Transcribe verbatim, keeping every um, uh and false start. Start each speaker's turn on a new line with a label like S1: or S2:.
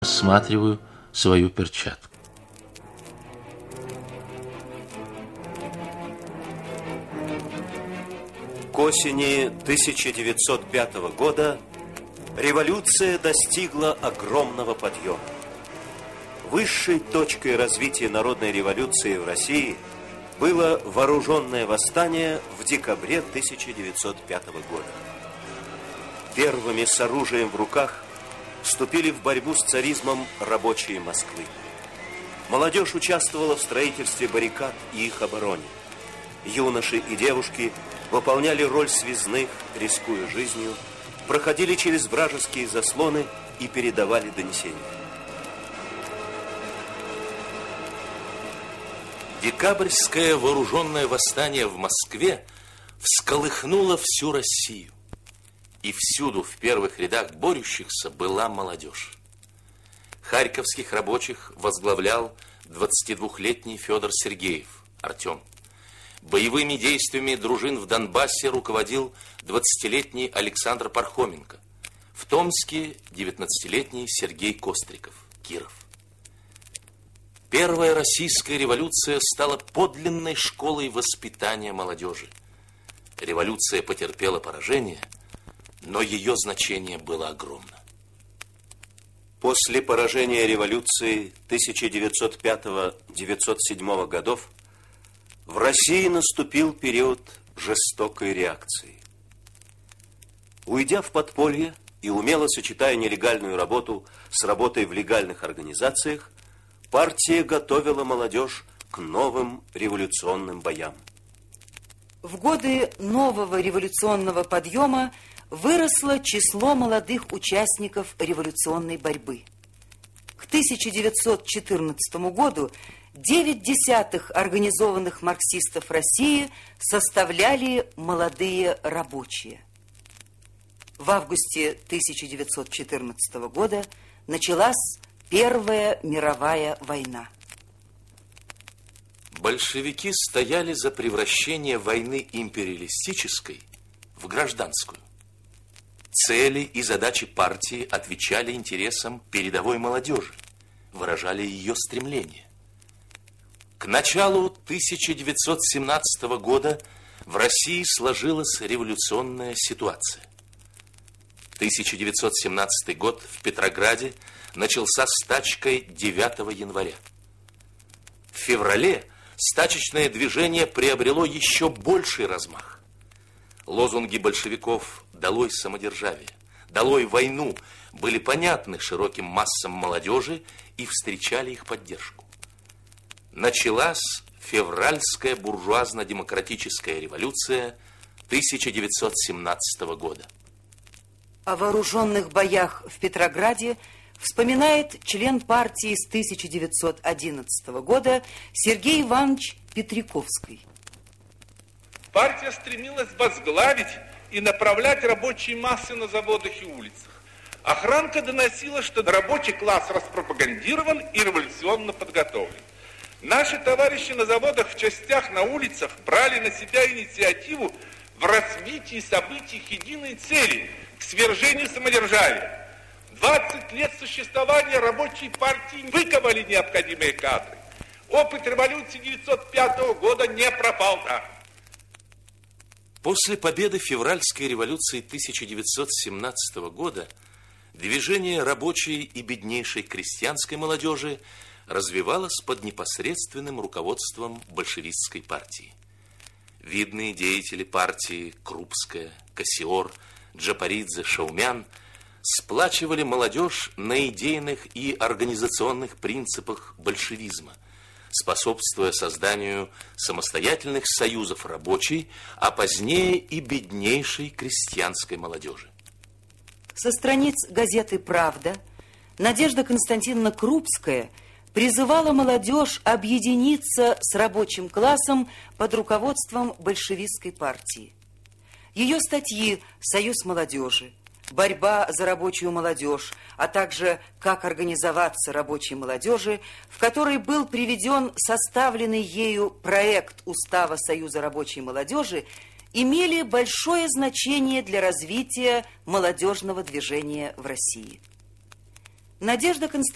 S1: Рассматриваю свою перчатку.
S2: К осени тысяча девятьсот пятого года революция достигла огромного подъема. Высшей точкой развития народной революции в России было вооруженное восстание в декабре тысяча девятьсот пятого года. Первыми с оружием в руках вступили в борьбу с царизмом рабочие Москвы. Молодежь участвовала в строительстве баррикад и их обороне. Юноши и девушки выполняли роль связных, рискуя жизнью, проходили через вражеские заслоны и передавали донесения.
S3: Декабрьское вооруженное восстание в Москве всколыхнуло всю Россию. И всюду в первых рядах борющихся была молодежь. Харьковских рабочих возглавлял двадцатидвухлетний Федор Сергеев, Артем. Боевыми действиями дружин в Донбассе руководил двадцатилетний Александр Пархоменко. В Томске девятнадцатилетний Сергей Костриков, Киров. Первая российская революция стала подлинной школой воспитания молодежи. Революция потерпела поражение, но ее значение было огромно.
S2: После поражения революции тысяча девятьсот пятого — девятьсот седьмого годов в России наступил период жестокой реакции. Уйдя в подполье и умело сочетая нелегальную работу с работой в легальных организациях, партия готовила молодежь к новым революционным боям.
S4: В годы нового революционного подъема выросло число молодых участников революционной борьбы. К тысяча девятьсот четырнадцатому году девять десятых организованных марксистов России составляли молодые рабочие. В августе тысяча девятьсот четырнадцатого года началась Первая мировая война.
S3: Большевики стояли за превращение войны империалистической в гражданскую. Цели и задачи партии отвечали интересам передовой молодежи, выражали ее стремления. К началу тысяча девятьсот семнадцатого года в России сложилась революционная ситуация. тысяча девятьсот семнадцатый год в Петрограде начался стачкой девятого января. В феврале стачечное движение приобрело еще больший размах. Лозунги большевиков «Долой самодержавие», «Долой войну» были понятны широким массам молодежи и встречали их поддержку. Началась февральская буржуазно-демократическая революция тысяча девятьсот семнадцатого года.
S4: О вооруженных боях в Петрограде вспоминает член партии с тысяча девятьсот одиннадцатого года Сергей Иванович Петряковский.
S5: Партия стремилась возглавить и направлять рабочие массы на заводах и улицах. Охранка доносила, что рабочий класс распропагандирован и революционно подготовлен. Наши товарищи на заводах, в частях, на улицах брали на себя инициативу в развитии событий к единой цели – к свержению самодержавия. двадцать лет существования рабочей партии выковали необходимые кадры. Опыт революции девятьсот пятого года не пропал даром.
S3: После победы февральской революции тысяча девятьсот семнадцатого года движение рабочей и беднейшей крестьянской молодежи развивалось под непосредственным руководством большевистской партии. Видные деятели партии Крупская, Кассиор, Джапаридзе, Шаумян сплачивали молодежь на идейных и организационных принципах большевизма, способствуя созданию самостоятельных союзов рабочей, а позднее и беднейшей крестьянской молодежи.
S4: Со страниц газеты «Правда» Надежда Константиновна Крупская призывала молодежь объединиться с рабочим классом под руководством большевистской партии. Ее статьи «Союз молодежи», «Борьба за рабочую молодежь», а также «Как организоваться рабочей молодежи», в которой был приведен составленный ею проект Устава Союза рабочей молодежи, имели большое значение для развития молодежного движения в России. Надежда Константиновна